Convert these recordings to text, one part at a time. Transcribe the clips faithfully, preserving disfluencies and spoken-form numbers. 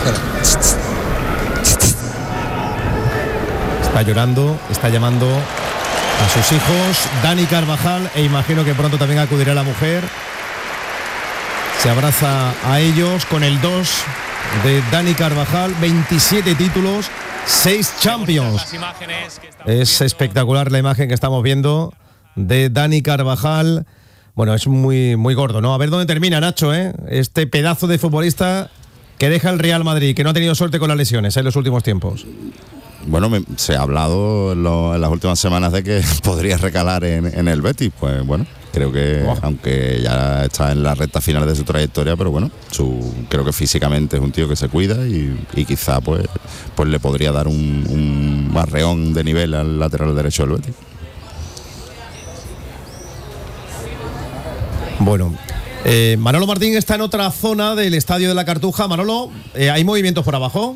Está llorando, está llamando a sus hijos, Dani Carvajal, e imagino que pronto también acudirá la mujer. Se abraza a ellos con el dos de Dani Carvajal, veintisiete títulos, seis Champions. Es espectacular la imagen que estamos viendo de Dani Carvajal. Bueno, es muy, muy gordo, ¿no? A ver dónde termina, Nacho, ¿eh? Este pedazo de futbolista que deja el Real Madrid, que no ha tenido suerte con las lesiones en los últimos tiempos. Bueno, me, se ha hablado en, lo, en las últimas semanas de que podría recalar en, en el Betis. Pues bueno, creo que oh. aunque ya está en la recta final de su trayectoria, pero bueno, su, creo que físicamente es un tío que se cuida y, y quizá pues, pues le podría dar un, un barreón de nivel al lateral derecho del Betis. Bueno, eh, Manolo Martín está en otra zona del Estadio de la Cartuja. Manolo, eh, ¿hay movimientos por abajo?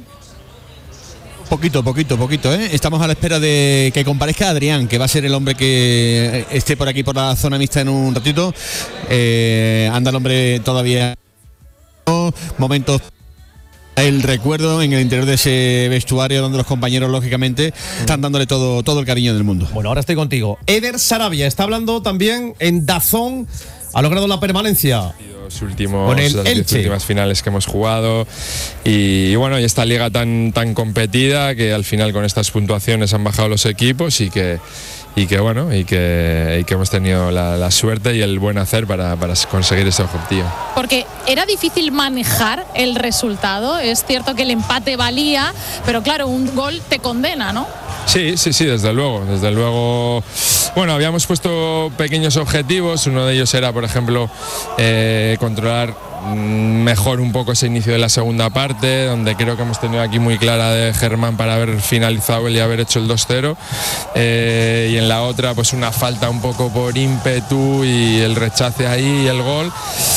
Poquito, poquito, poquito, ¿eh? Estamos a la espera de que comparezca Adrián, que va a ser el hombre que esté por aquí por la zona mixta en un ratito. Eh, anda el hombre todavía. Momentos. El recuerdo en el interior de ese vestuario donde los compañeros, lógicamente, están dándole todo, todo el cariño del mundo. Bueno, ahora estoy contigo. Eder Sarabia está hablando también en DAZN. Ha logrado la permanencia. Los últimos, las diez últimas finales que hemos jugado y, y bueno, y esta liga tan, tan competida que al final con estas puntuaciones han bajado los equipos y que y que bueno y que, y que hemos tenido la, la suerte y el buen hacer para, para conseguir ese objetivo. Porque era difícil manejar el resultado, es cierto que el empate valía, pero claro, un gol te condena, ¿no? Sí, sí, sí, desde luego, desde luego. Bueno, habíamos puesto pequeños objetivos, uno de ellos era, por ejemplo, eh, controlar mejor un poco ese inicio de la segunda parte, donde creo que hemos tenido aquí muy clara de Germán para haber finalizado y haber hecho el dos cero, eh, y en la otra pues una falta un poco por ímpetu y el rechace ahí y el gol,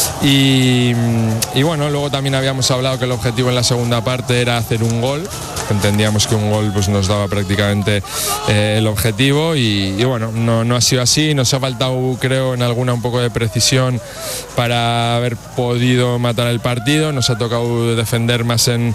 y, y bueno, luego también habíamos hablado que el objetivo en la segunda parte era hacer un gol, entendíamos que un gol pues nos daba prácticamente eh, el objetivo y, y bueno, no, no ha sido así, nos ha faltado creo en alguna un poco de precisión para haber podido matar el partido, nos ha tocado defender más en,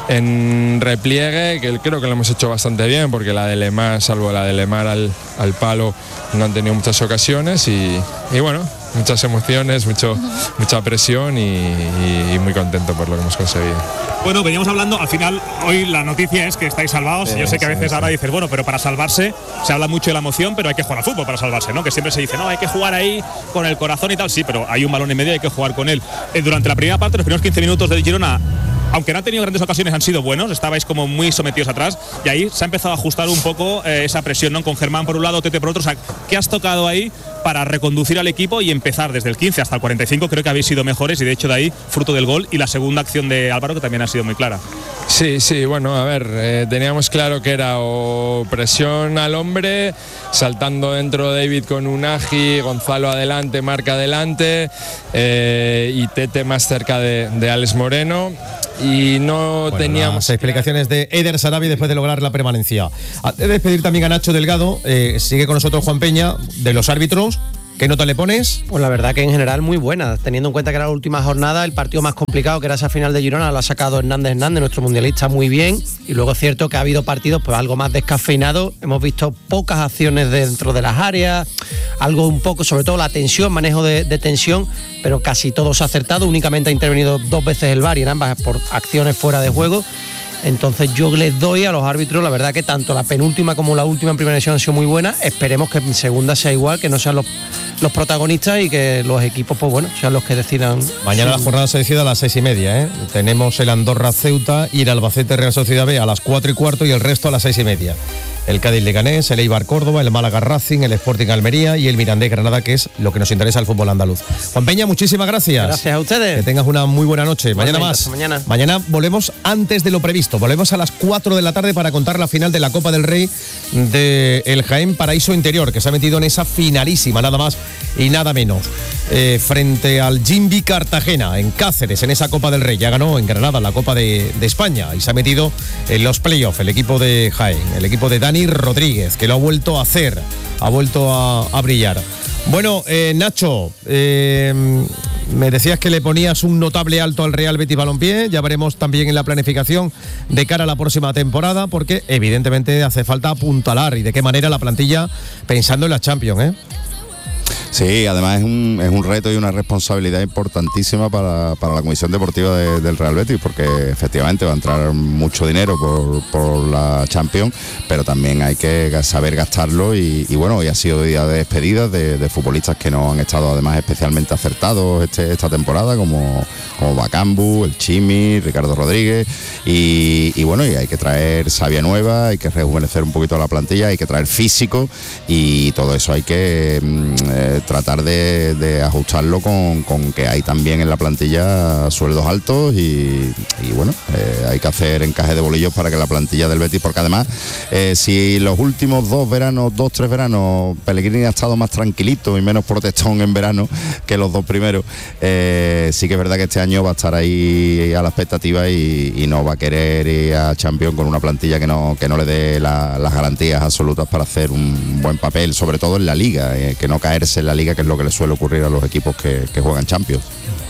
en repliegue, que creo que lo hemos hecho bastante bien, porque la de Lemar, salvo la de Lemar al, al palo, no han tenido muchas ocasiones y, y bueno, muchas emociones, mucho, mucha presión y, y, y muy contento por lo que hemos conseguido. Bueno, veníamos hablando, al final, hoy la noticia es que estáis salvados. Sí, yo sé que a veces sí, ahora sí. dices, bueno, pero para salvarse, se habla mucho de la emoción, pero hay que jugar al fútbol para salvarse, ¿no? Que siempre se dice, no, hay que jugar ahí con el corazón y tal. Sí, pero hay un balón en medio y hay que jugar con él. Eh, durante la primera parte, los primeros quince minutos del Girona, aunque no han tenido grandes ocasiones, han sido buenos, estabais como muy sometidos atrás y ahí se ha empezado a ajustar un poco eh, esa presión, ¿no? Con Germán por un lado, Tete por otro. O sea, ¿qué has tocado ahí para reconducir al equipo y empezar desde el quince hasta el cuarenta y cinco? Creo que habéis sido mejores y de hecho de ahí, fruto del gol y la segunda acción de Álvaro, que también ha sido muy clara. Sí, sí, bueno, a ver, eh, teníamos claro que era o presión al hombre, saltando dentro David con Unagi, Gonzalo adelante, Marca adelante, eh, y Tete más cerca de, de Alex Moreno. Y no bueno, teníamos las explicaciones de Eder Sarabia después de lograr la permanencia. Antes de despedir también a Nacho Delgado, eh, sigue con nosotros Juan Peña, de los árbitros. ¿Qué nota le pones? Pues la verdad que en general muy buena, teniendo en cuenta que era la última jornada, el partido más complicado que era esa final de Girona, lo ha sacado Hernández Hernández, nuestro mundialista, muy bien, y luego es cierto que ha habido partidos pues algo más descafeinados, hemos visto pocas acciones dentro de las áreas, algo un poco, sobre todo la tensión, manejo de, de tensión, pero casi todo se ha acertado, únicamente ha intervenido dos veces el V A R y en ambas por acciones fuera de juego. Entonces yo les doy a los árbitros, la verdad que tanto la penúltima como la última en primera división han sido muy buenas. Esperemos que en segunda sea igual, que no sean los, los protagonistas y que los equipos, pues bueno, sean los que decidan. Mañana sí. La jornada se decide a las seis y media, ¿eh? Tenemos el Andorra Ceuta y el Albacete Real Sociedad B a las cuatro y cuarto y el resto a las seis y media. El Cádiz Leganés, el Eibar Córdoba, el Málaga Racing, el Sporting Almería y el Mirandés Granada, que es lo que nos interesa al fútbol andaluz. Juan Peña, muchísimas gracias. Gracias a ustedes. Que tengas una muy buena noche. Mañana más. Mañana. Mañana volvemos antes de lo previsto. Volvemos a las cuatro de la tarde para contar la final de la Copa del Rey de el Jaén Paraíso Interior, que se ha metido en esa finalísima, nada más y nada menos. Eh, frente al Jimbi Cartagena, en Cáceres, en esa Copa del Rey. Ya ganó en Granada la Copa de, de España y se ha metido en los playoffs el equipo de Jaén, el equipo de Dani Rodríguez, que lo ha vuelto a hacer, ha vuelto a, a brillar. Bueno, eh, Nacho, eh, me decías que le ponías un notable alto al Real Betis Balompié, ya veremos también en la planificación de cara a la próxima temporada, porque evidentemente hace falta apuntalar y de qué manera la plantilla pensando en la Champions, ¿eh? Sí, además es un, es un reto y una responsabilidad importantísima para, para la Comisión Deportiva de, del Real Betis, porque efectivamente va a entrar mucho dinero por, por la Champions, pero también hay que saber gastarlo y, y bueno, hoy ha sido día de despedidas de, de futbolistas que no han estado además especialmente acertados este, esta temporada, como, como Bakambu, el Chimi, Ricardo Rodríguez y, y bueno, y hay que traer savia nueva, hay que rejuvenecer un poquito la plantilla, hay que traer físico y todo eso hay que eh, tratar de, de ajustarlo con, con que hay también en la plantilla sueldos altos y, y bueno, eh, hay que hacer encaje de bolillos para que la plantilla del Betis, porque además eh, si los últimos dos veranos, dos, tres veranos, Pellegrini ha estado más tranquilito y menos protestón en verano que los dos primeros, eh, sí que es verdad que este año va a estar ahí a la expectativa y, y no va a querer ir a Champions con una plantilla que no, que no le dé la, las garantías absolutas para hacer un buen papel, sobre todo en la Liga, eh, que no caerse en la Liga, que es lo que le suele ocurrir a los equipos que, que juegan Champions.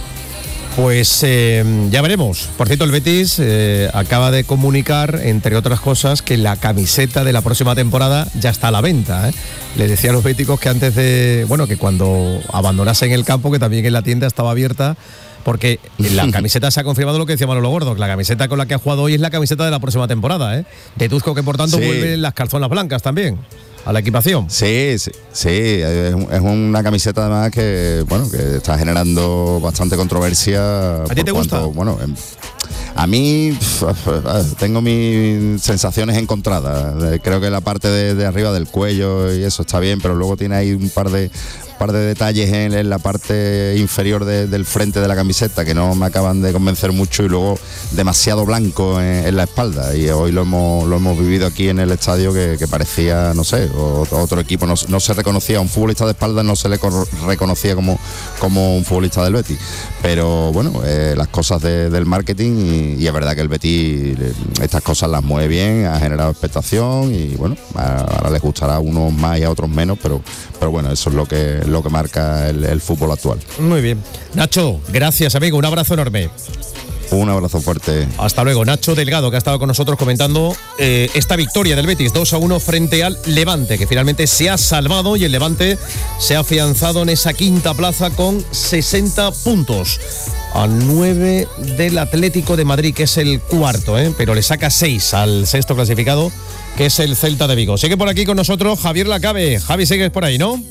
Pues eh, ya veremos. Por cierto, el Betis eh, acaba de comunicar, entre otras cosas, que la camiseta de la próxima temporada ya está a la venta, ¿eh? Le decía a los béticos que antes de, bueno, que cuando abandonasen el campo, que también en la tienda estaba abierta, porque la camiseta se ha confirmado lo que decía Manolo Gordo, que la camiseta con la que ha jugado hoy es la camiseta de la próxima temporada, ¿eh? Deduzco que por tanto sí. Vuelven las calzonas blancas también a la equipación. Sí, sí, sí, es, es una camiseta además que, bueno, que está generando bastante controversia. ¿A ti te gusta? Cuanto, bueno, a mí tengo mis sensaciones encontradas. Creo que la parte de, de arriba del cuello y eso está bien, pero luego tiene ahí un par de par de detalles en, en la parte inferior de, del frente de la camiseta que no me acaban de convencer mucho y luego demasiado blanco en, en la espalda, y hoy lo hemos lo hemos vivido aquí en el estadio que, que parecía, no sé, otro equipo, no, no se reconocía, un futbolista de espalda no se le reconocía como, como un futbolista del Betis, pero bueno, eh, las cosas de, del marketing y, y es verdad que el Betis estas cosas las mueve bien, ha generado expectación y bueno, ahora les gustará a unos más y a otros menos, pero, pero bueno, eso es lo que lo que marca el, el fútbol actual. Muy bien. Nacho, gracias amigo, un abrazo enorme. Un abrazo fuerte. Hasta luego. Nacho Delgado, que ha estado con nosotros comentando eh, esta victoria del Betis dos a uno frente al Levante, que finalmente se ha salvado y el Levante se ha afianzado en esa quinta plaza con sesenta puntos. A nueve del Atlético de Madrid, que es el cuarto, ¿eh? Pero le saca seis al sexto clasificado, que es el Celta de Vigo. Sigue por aquí con nosotros Javier Lacabe. Javi, sigues por ahí, ¿no?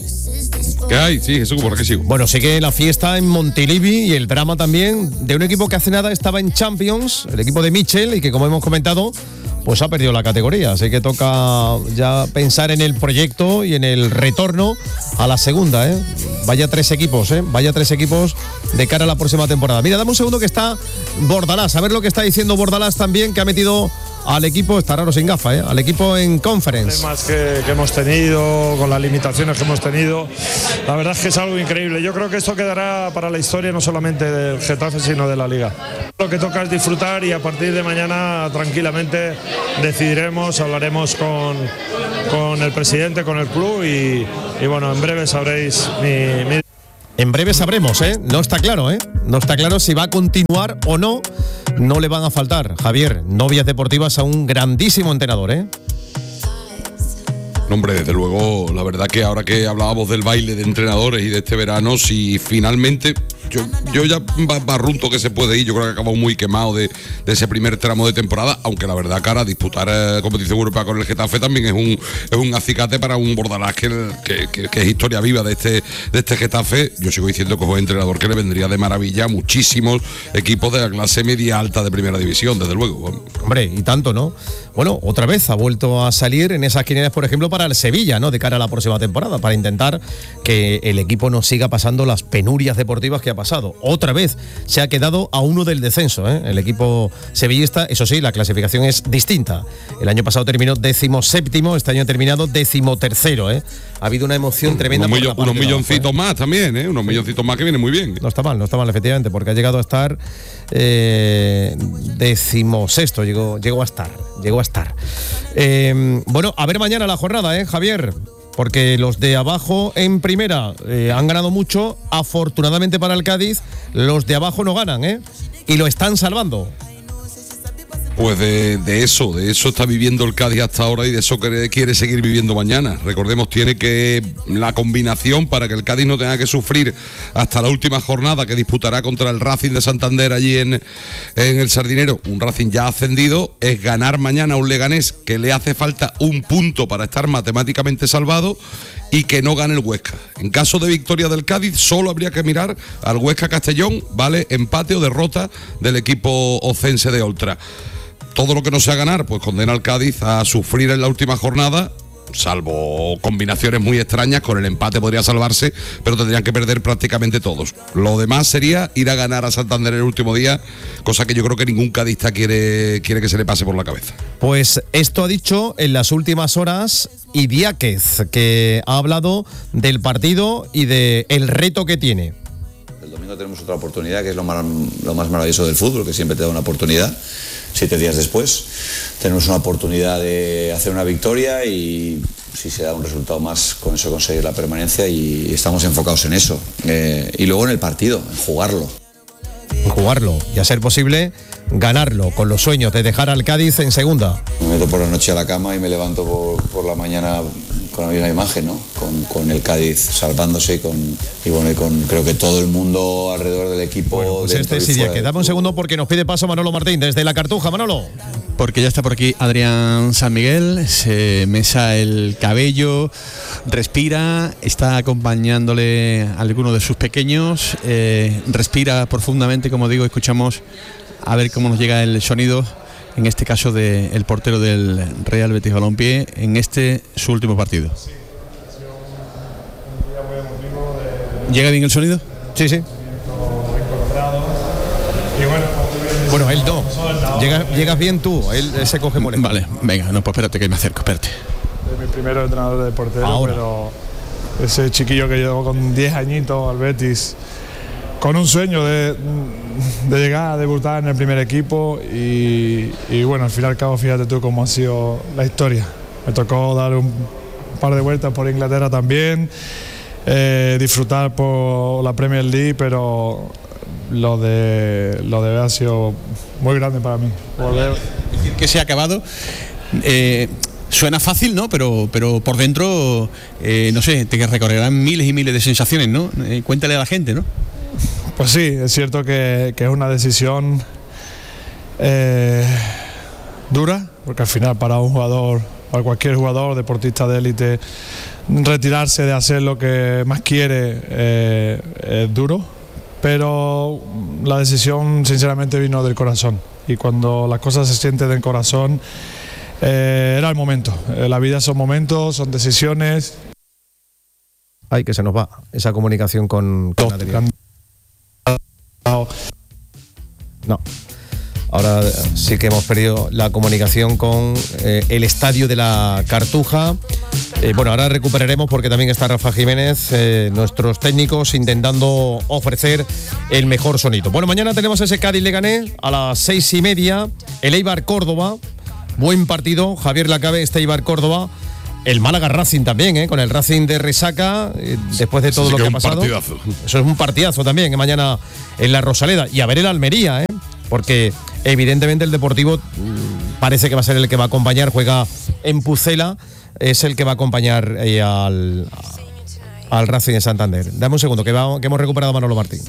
¿Qué hay? Sí, eso por aquí sigo. Bueno, sigue la fiesta en Montilivi y el drama también de un equipo que hace nada estaba en Champions, el equipo de Michel, y que como hemos comentado, pues ha perdido la categoría. Así que toca ya pensar en el proyecto y en el retorno a la segunda, ¿eh? Vaya tres equipos, ¿eh? Vaya tres equipos de cara a la próxima temporada. Mira, dame un segundo que está Bordalás, a ver lo que está diciendo Bordalás también, que ha metido al equipo, está raro sin gafa, ¿eh? Al equipo en Conference. Temas que, que hemos tenido, con las limitaciones que hemos tenido, la verdad es que es algo increíble. Yo creo que esto quedará para la historia no solamente del Getafe, sino de la Liga. Lo que toca es disfrutar y a partir de mañana tranquilamente decidiremos, hablaremos con, con el presidente, con el club y, y bueno, en breve sabréis mi, mi... En breve sabremos, ¿eh? No está claro, ¿eh? No está claro si va a continuar o no. No le van a faltar, Javier, novias deportivas a un grandísimo entrenador, ¿eh? Hombre, desde luego, la verdad que ahora que hablábamos del baile de entrenadores y de este verano, si finalmente, yo, yo ya barrunto que se puede ir, yo creo que acabó muy quemado de, de ese primer tramo de temporada, aunque la verdad, cara, disputar eh, competición europea con el Getafe también es un es un acicate para un Bordalás que, que, que, que es historia viva de este, de este Getafe. Yo sigo diciendo que es un entrenador que le vendría de maravilla a muchísimos equipos de la clase media alta de primera división, desde luego. Hombre, y tanto, ¿no? Bueno, otra vez ha vuelto a salir en esas quinielas, por ejemplo, para el Sevilla, ¿no? De cara a la próxima temporada, para intentar que el equipo no siga pasando las penurias deportivas que ha pasado. Otra vez se ha quedado a uno del descenso, ¿eh? El equipo sevillista, eso sí, la clasificación es distinta. El año pasado terminó decimoséptimo, este año ha terminado decimotercero, ¿eh? Ha habido una emoción tremenda. Unos, millo, unos milloncitos abajo, ¿eh? Más también, ¿eh? Unos milloncitos más que vienen muy bien. No está mal, no está mal, efectivamente, porque ha llegado a estar eh, decimosexto, llegó, llegó a estar, llegó a estar. Eh, bueno, a ver mañana la jornada, ¿eh, Javier? porque los de abajo en primera eh, han ganado mucho. Afortunadamente para el Cádiz, los de abajo no ganan, ¿eh? Y lo están salvando. Pues de, de eso, de eso está viviendo el Cádiz hasta ahora y de eso quiere, quiere seguir viviendo mañana. Recordemos, tiene que la combinación para que el Cádiz no tenga que sufrir hasta la última jornada que disputará contra el Racing de Santander allí en, en el Sardinero, un Racing ya ascendido, es ganar mañana a un Leganés que le hace falta un punto para estar matemáticamente salvado y que no gane el Huesca. En caso de victoria del Cádiz, solo habría que mirar al Huesca Castellón, ¿vale? Empate o derrota del equipo ocense de Oltra. Todo lo que no sea ganar, pues condena al Cádiz a sufrir en la última jornada, salvo combinaciones muy extrañas. Con el empate podría salvarse, pero tendrían que perder prácticamente todos. Lo demás sería ir a ganar a Santander el último día, cosa que yo creo que ningún cadista quiere, quiere que se le pase por la cabeza. Pues esto ha dicho en las últimas horas Idiáquez, que ha hablado del partido y del reto que tiene. El domingo tenemos otra oportunidad, que es lo más, lo más maravilloso del fútbol, que siempre te da una oportunidad. Siete días después tenemos una oportunidad de hacer una victoria y si se da un resultado más, con eso conseguir la permanencia, y estamos enfocados en eso. Eh, y luego en el partido, en jugarlo. En jugarlo y a ser posible ganarlo, con los sueños de dejar al Cádiz en segunda. Me meto por la noche a la cama y me levanto por, por la mañana con la misma imagen, ¿no? Con, con el Cádiz salvándose y con, y bueno, y con creo que todo el mundo alrededor del equipo. Bueno, pues este es Idiáquez. Dame un segundo porque nos pide paso Manolo Martín desde la Cartuja. Manolo. Porque ya está por aquí Adrián San Miguel, se mesa el cabello, respira, está acompañándole a alguno de sus pequeños, eh, respira profundamente, como digo, escuchamos a ver cómo nos llega el sonido, en este caso del portero del Real Betis Balompié, en este su último partido. ¿Llega bien el sonido? Sí, sí. Bueno, él no. Llegas, llegas bien tú, él, él se coge molesto. Vale, venga, no, pues espérate que me acerco, espérate. Es mi primer entrenador de portero, ahora. Pero ese chiquillo que llegó con diez añitos al Betis, con un sueño de, de llegar a debutar en el primer equipo y, y bueno, al fin y al cabo, fíjate tú cómo ha sido la historia. Me tocó dar un par de vueltas por Inglaterra también, eh, disfrutar por la Premier League, pero lo de lo de ha sido muy grande para mí. Poder... Decir que se ha acabado. Eh, suena fácil, ¿no? Pero, pero por dentro, eh, no sé, te recorrerán miles y miles de sensaciones, ¿no? Eh, cuéntale a la gente, ¿no? Pues sí, es cierto que, que es una decisión eh, dura, porque al final para un jugador, para cualquier jugador, deportista de élite, retirarse de hacer lo que más quiere eh, es duro, pero la decisión sinceramente vino del corazón, y cuando las cosas se sienten del corazón, eh, era el momento. Eh, la vida son momentos, son decisiones. Ay, que se nos va esa comunicación con, con Adrián. No, ahora sí que hemos perdido la comunicación con eh, el estadio de la Cartuja. Eh, bueno, ahora recuperaremos porque también está Rafa Jiménez, eh, nuestros técnicos, intentando ofrecer el mejor sonido. Bueno, mañana tenemos ese Cádiz Leganés a las seis y media, el Eibar Córdoba, buen partido, Javier Lacabe, este Eibar Córdoba. El Málaga Racing también, ¿eh? Con el Racing de resaca, eh, después de todo lo que, que ha pasado. Partidazo. Eso es un partidazo también, ¿eh? Mañana en la Rosaleda. Y a ver el Almería, ¿eh? Porque evidentemente el Deportivo mmm, parece que va a ser el que va a acompañar, juega en Pucela, es el que va a acompañar eh, al, al Racing de Santander. Dame un segundo, que, va, que hemos recuperado a Manolo Martín.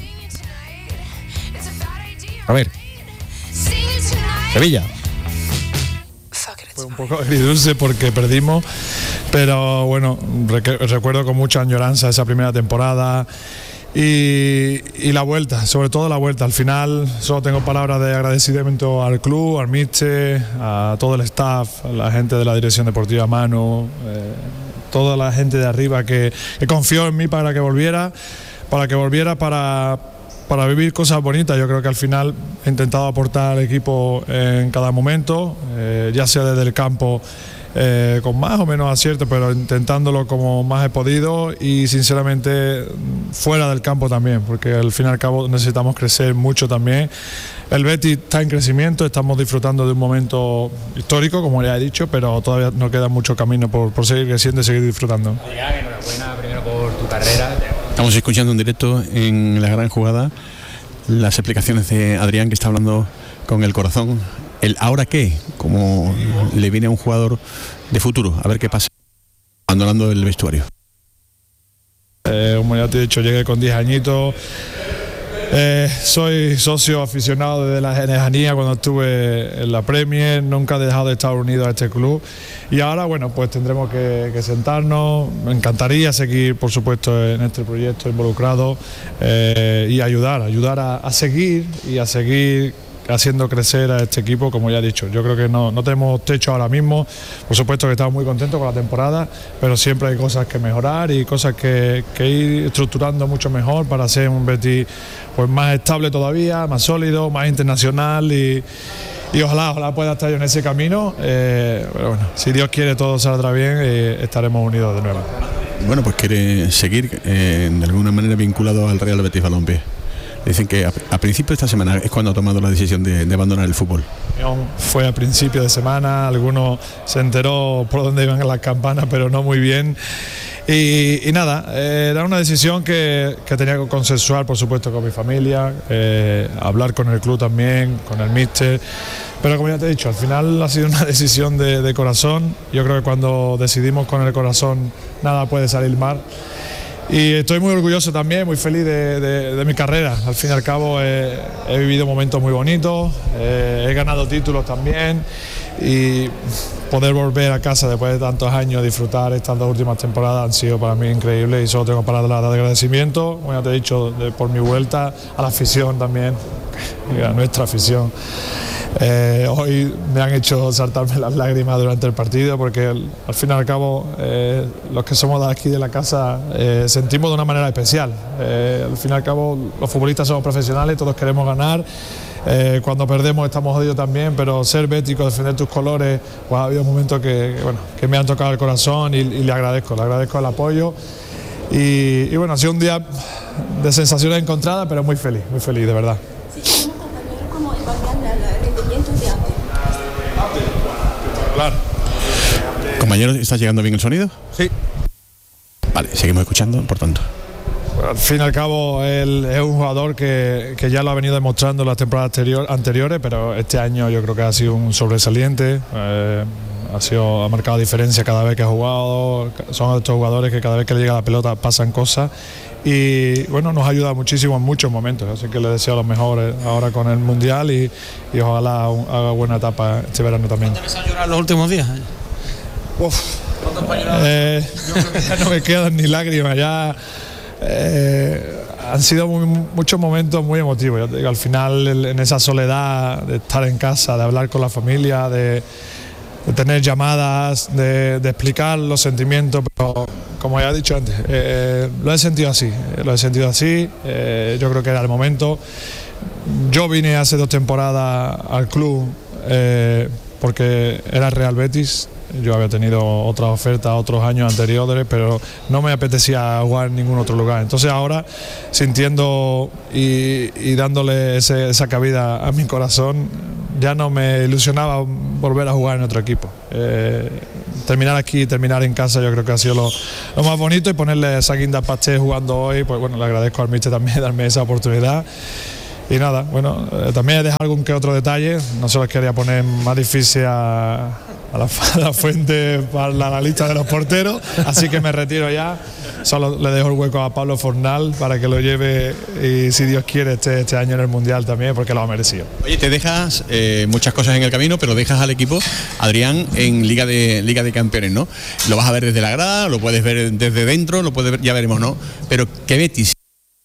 A ver. Sevilla. Fue un poco agridulce porque perdimos, pero bueno, rec- recuerdo con mucha añoranza esa primera temporada y, y la vuelta, sobre todo la vuelta. Al final solo tengo palabras de agradecimiento al club, al míster, a todo el staff, a la gente de la dirección deportiva Manu, eh, toda la gente de arriba que, que confió en mí para que volviera, para que volviera para... para vivir cosas bonitas. Yo creo que al final he intentado aportar al equipo en cada momento, eh, ya sea desde el campo eh, con más o menos acierto, pero intentándolo como más he podido y sinceramente fuera del campo también, porque al fin y al cabo necesitamos crecer mucho también. El Betis está en crecimiento, estamos disfrutando de un momento histórico, como ya he dicho, pero todavía nos queda mucho camino por, por seguir creciendo y seguir disfrutando. Enhorabuena primero por tu carrera. Estamos escuchando en directo en La Gran Jugada las explicaciones de Adrián, que está hablando con el corazón. El ahora qué, como le viene a un jugador de futuro, a ver qué pasa abandonando el vestuario. Eh, como ya te he dicho, llegué con diez añitos. Eh, soy socio aficionado desde la lejanía cuando estuve en la Premier, nunca he dejado de estar unido a este club y ahora bueno pues tendremos que, que sentarnos. Me encantaría seguir por supuesto en este proyecto involucrado eh, y ayudar, ayudar a, a seguir y a seguir haciendo crecer a este equipo, como ya he dicho. Yo creo que no, no tenemos techo ahora mismo, por supuesto que estamos muy contentos con la temporada, pero siempre hay cosas que mejorar y cosas que, que ir estructurando mucho mejor para ser un Betis pues más estable todavía, más sólido, más internacional y, y ojalá, ojalá pueda estar yo en ese camino, eh, pero bueno, si Dios quiere todo saldrá bien y estaremos unidos de nuevo. Bueno, pues quiere seguir eh, de alguna manera vinculado al Real Betis Balompié. Dicen que a, a principio de esta semana es cuando ha tomado la decisión de, de abandonar el fútbol. Fue a principio de semana, algunos se enteró por dónde iban las campanas, pero no muy bien. Y, y nada, eh, era una decisión que, que tenía que consensuar, por supuesto, con mi familia, eh, hablar con el club también, con el míster. Pero como ya te he dicho, al final ha sido una decisión de, de corazón. Yo creo que cuando decidimos con el corazón, nada puede salir mal. Y estoy muy orgulloso también, muy feliz de, de, de mi carrera. Al fin y al cabo he, he vivido momentos muy bonitos, eh, he ganado títulos también y poder volver a casa después de tantos años, disfrutar estas dos últimas temporadas han sido para mí increíbles y solo tengo palabras de agradecimiento, como ya te he dicho, de, por mi vuelta, a la afición también, a nuestra afición. Eh, hoy me han hecho saltarme las lágrimas durante el partido porque al, al fin y al cabo eh, los que somos de aquí de la casa eh, sentimos de una manera especial. Eh, al fin y al cabo los futbolistas somos profesionales, todos queremos ganar. Eh, cuando perdemos estamos jodidos también, pero ser bético, defender tus colores, pues ha habido momentos que, que, bueno, que me han tocado el corazón y, y le agradezco, le agradezco el apoyo. Y, y bueno, ha sido un día de sensaciones encontradas, pero muy feliz, muy feliz, de verdad. Claro. Compañero, ¿está llegando bien el sonido? Sí. Vale, seguimos escuchando, por tanto. Bueno, al fin y al cabo, él es un jugador que, que ya lo ha venido demostrando en las temporadas anterior, anteriores, pero este año yo creo que ha sido un sobresaliente. Eh, ha, sido, ha marcado diferencia cada vez que ha jugado. Son estos jugadores que cada vez que le llega la pelota pasan cosas. Y bueno, nos ayuda muchísimo en muchos momentos, así que le deseo lo mejor ahora con el Mundial y, y ojalá un, haga buena etapa este verano también. ¿Te vas a llorar los últimos días? Uf, eh, yo creo que ya no me quedan ni lágrimas, ya eh, han sido muy, muchos momentos muy emotivos. Yo te digo, al final en esa soledad de estar en casa, de hablar con la familia, de, de tener llamadas, de, de explicar los sentimientos, pero como ya he dicho antes, eh, lo he sentido así, lo he sentido así, eh, yo creo que era el momento. Yo vine hace dos temporadas al club eh, porque era Real Betis, yo había tenido otras ofertas otros años anteriores, pero no me apetecía jugar en ningún otro lugar. Entonces ahora, sintiendo y, y dándole ese, esa cabida a mi corazón, ya no me ilusionaba volver a jugar en otro equipo. Eh, terminar aquí, terminar en casa, yo creo que ha sido lo, lo más bonito, y ponerle esa guinda al pastel jugando hoy, pues bueno, le agradezco al míster también darme esa oportunidad. Y nada, bueno, eh, también he dejado algún que otro detalle, no se los quería poner más difícil a, a, la, a la fuente para la, la lista de los porteros, así que me retiro ya. Solo le dejo el hueco a Pablo Fornal para que lo lleve y, si Dios quiere, este, este año en el Mundial también, porque lo ha merecido. Oye, te dejas eh, muchas cosas en el camino, pero dejas al equipo, Adrián, en Liga de Liga de Campeones, ¿no? Lo vas a ver desde la grada, lo puedes ver desde dentro, lo puedes ver, ya veremos, ¿no? Pero ¿qué Betis?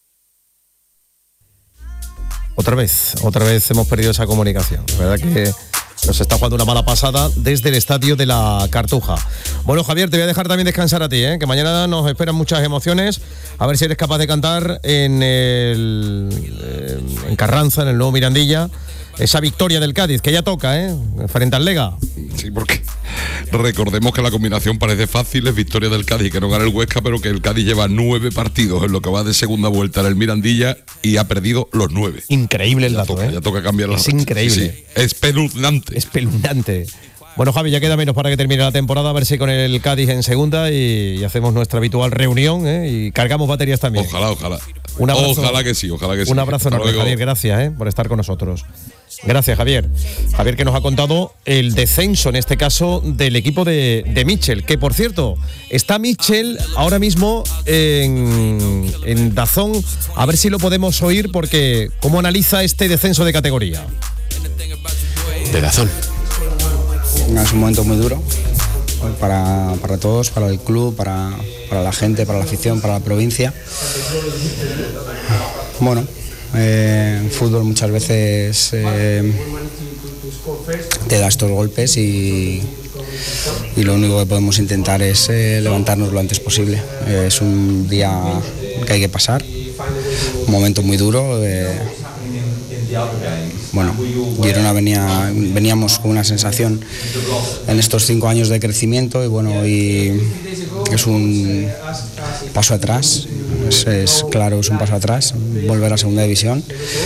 Otra vez, otra vez hemos perdido esa comunicación. La verdad que nos está jugando una mala pasada desde el estadio de la Cartuja. Bueno, Javier, te voy a dejar también descansar a ti, ¿eh? Que mañana nos esperan muchas emociones. A ver si eres capaz de cantar en el en Carranza, en el nuevo Mirandilla, esa victoria del Cádiz, que ya toca, ¿eh? Frente al Lega. Sí, porque Recordemos que la combinación parece fácil, es victoria del Cádiz, que no gana el Huesca, pero que el Cádiz lleva nueve partidos en lo que va de segunda vuelta en el Mirandilla y ha perdido los nueve. Increíble el ya dato, toca, ¿eh? Ya toca cambiar la Es racha. increíble. Sí, sí. Espeluznante. Espeluznante. Bueno, Javi, ya queda menos para que termine la temporada, a ver si con el Cádiz en segunda y, y hacemos nuestra habitual reunión, ¿eh? Y cargamos baterías también. Ojalá, ojalá. Un abrazo, ojalá que sí, ojalá que sí. Un abrazo Hasta enorme, luego. Javier, gracias, ¿eh? Por estar con nosotros. Gracias, Javier. Javier, que nos ha contado el descenso, en este caso, del equipo de, de Mitchell, que por cierto, está Mitchell ahora mismo en, en Dazón, a ver si lo podemos oír, porque ¿cómo analiza este descenso de categoría? De Dazón. Es un momento muy duro para, para todos, para el club, para, para la gente, para la afición, para la provincia. Bueno, eh, en fútbol muchas veces eh, te da estos golpes y, y lo único que podemos intentar es eh, levantarnos lo antes posible. Eh, es un día que hay que pasar, un momento muy duro. Eh, Bueno, Girona venía, veníamos con una sensación en estos cinco años de crecimiento y bueno, y es un paso atrás, es, es claro, es un paso atrás, volver a segunda división.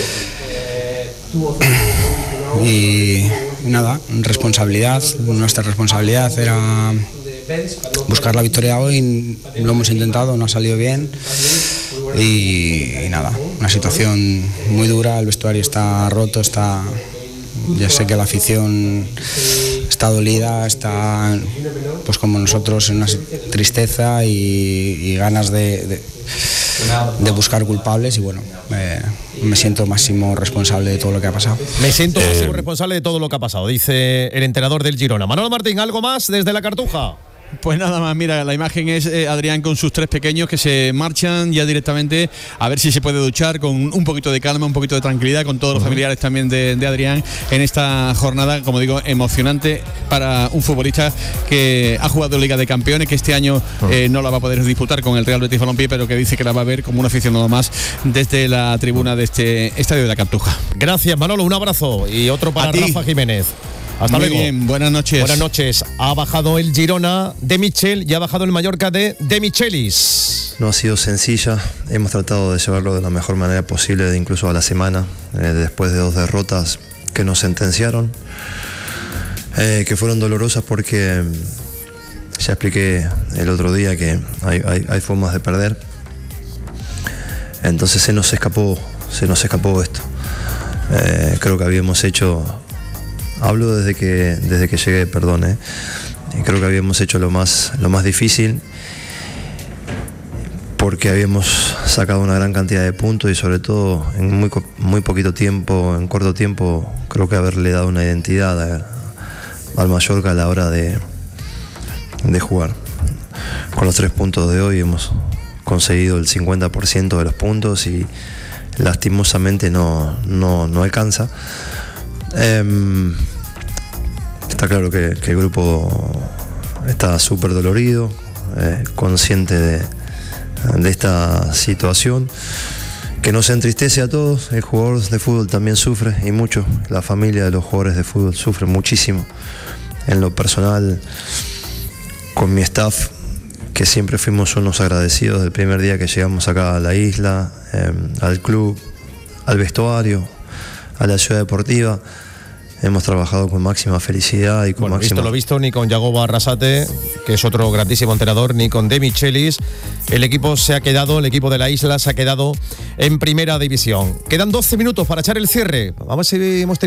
Y nada, responsabilidad, nuestra responsabilidad era buscar la victoria hoy, lo hemos intentado, no ha salido bien. Y, y nada, una situación muy dura, el vestuario está roto, está, ya sé que la afición está dolida, está pues como nosotros en una tristeza y, y ganas de, de, de buscar culpables y bueno, eh, me siento máximo responsable de todo lo que ha pasado. Me siento máximo responsable de todo lo que ha pasado, dice el entrenador del Girona. Manolo Martín, ¿algo más desde la Cartuja? Pues nada más, mira, la imagen es eh, Adrián con sus tres pequeños que se marchan ya directamente a ver si se puede duchar con un poquito de calma, un poquito de tranquilidad, con todos los familiares también de, de Adrián en esta jornada, como digo, emocionante para un futbolista que ha jugado Liga de Campeones, que este año eh, no la va a poder disputar con el Real Betis Balompié, pero que dice que la va a ver como un aficionado más desde la tribuna de este estadio de la Cartuja. Gracias, Manolo, un abrazo y otro para Rafa Jiménez. Hasta Muy luego. bien, buenas noches. Buenas noches. Ha bajado el Girona de Mitchell y ha bajado el Mallorca de De Michelis. No ha sido sencilla, hemos tratado de llevarlo de la mejor manera posible, incluso a la semana, eh, después de dos derrotas que nos sentenciaron, eh, que fueron dolorosas porque ya expliqué el otro día que hay, hay, hay formas de perder. Entonces se nos escapó, se nos escapó esto. Eh, creo que habíamos hecho... Hablo desde que, desde que llegué, perdón, ¿eh? Creo que habíamos hecho lo más, lo más difícil porque habíamos sacado una gran cantidad de puntos y sobre todo en muy, muy poquito tiempo, en corto tiempo, creo que haberle dado una identidad a, al Mallorca a la hora de, de jugar. Con los tres puntos de hoy hemos conseguido el cincuenta por ciento de los puntos y lastimosamente no, no, no alcanza. Eh, está claro que, que el grupo está súper dolorido, eh, consciente de, de esta situación que nos entristece a todos. El jugador de fútbol también sufre y mucho, la familia de los jugadores de fútbol sufre muchísimo. En lo personal, con mi staff, que siempre fuimos unos agradecidos del primer día que llegamos acá a la isla, eh, al club, al vestuario, a la ciudad deportiva. Hemos trabajado con máxima felicidad y con bueno, máxima... visto lo visto, ni con Yagoba Arrasate, que es otro grandísimo entrenador, ni con De Michelis. El equipo se ha quedado, el equipo de la isla se ha quedado en primera división. Quedan doce minutos para echar el cierre. Vamos a ver si hemos tenido